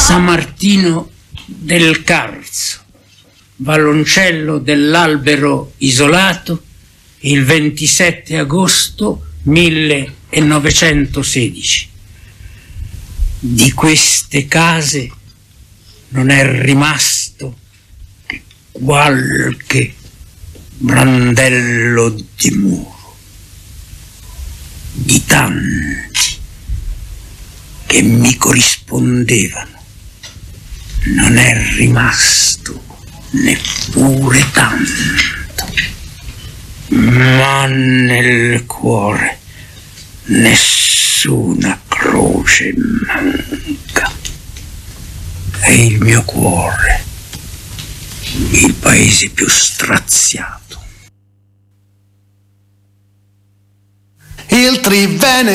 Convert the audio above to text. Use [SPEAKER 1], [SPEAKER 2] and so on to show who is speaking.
[SPEAKER 1] San Martino del Carso, Valloncello dell'Albero Isolato, il 27 agosto 1916. Di queste case non è rimasto che qualche brandello di muro, di tanti che mi corrispondevano. Non è rimasto neppure tanto, ma nel cuore nessuna croce manca. È il mio cuore, il paese più straziato.
[SPEAKER 2] Il Trivene